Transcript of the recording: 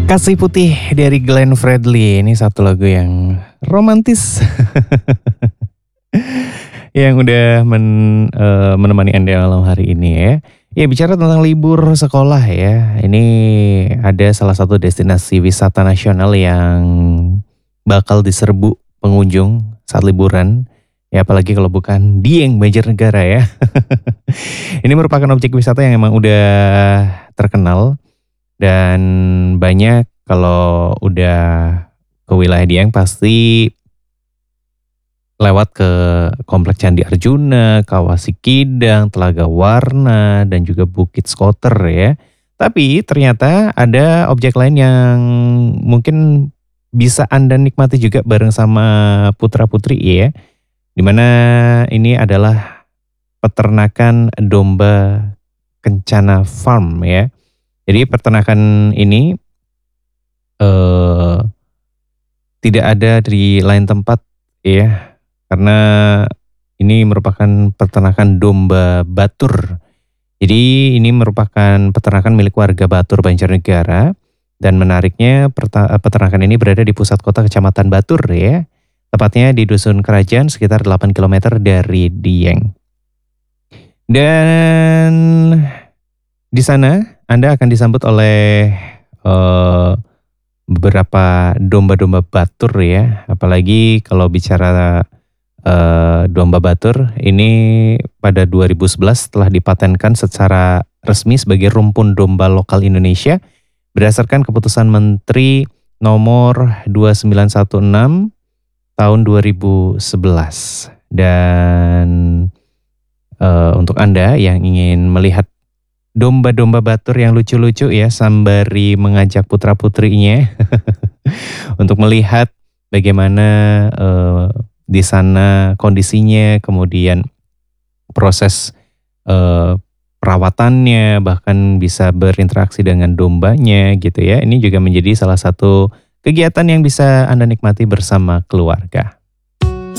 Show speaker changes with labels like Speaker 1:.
Speaker 1: Kasih Putih dari Glenn Fredly. Ini satu lagu yang romantis. Yang udah menemani Anda malam hari ini ya. Ya, bicara tentang libur sekolah ya. Ini ada salah satu destinasi wisata nasional yang bakal diserbu pengunjung saat liburan. Ya, apalagi kalau bukan Dieng Banjarnegara ya. Ini merupakan objek wisata yang emang udah terkenal. Dan banyak kalau udah ke wilayah Dieng pasti lewat ke Komplek Candi Arjuna, Kawah Sikidang, Telaga Warna, dan juga Bukit Skoter ya. Tapi ternyata ada objek lain yang mungkin bisa Anda nikmati juga bareng sama putra-putri ya. Dimana ini adalah peternakan domba Kencana Farm ya. Jadi peternakan ini tidak ada di lain tempat ya, karena ini merupakan peternakan domba Batur. Jadi ini merupakan peternakan milik warga Batur Banjarnegara, dan menariknya peternakan ini berada di pusat kota Kecamatan Batur ya, tepatnya di Dusun Kerajaan sekitar 8 km dari Dieng. Dan di sana Anda akan disambut oleh beberapa domba-domba Batur ya. Apalagi kalau bicara domba Batur, ini pada 2011 telah dipatenkan secara resmi sebagai rumpun domba lokal Indonesia berdasarkan keputusan Menteri nomor 2916 tahun 2011. Dan untuk Anda yang ingin melihat domba-domba Batur yang lucu-lucu ya, sembari mengajak putra-putrinya untuk melihat bagaimana di sana kondisinya, kemudian proses perawatannya, bahkan bisa berinteraksi dengan dombanya gitu ya. Ini juga menjadi salah satu kegiatan yang bisa Anda nikmati bersama keluarga.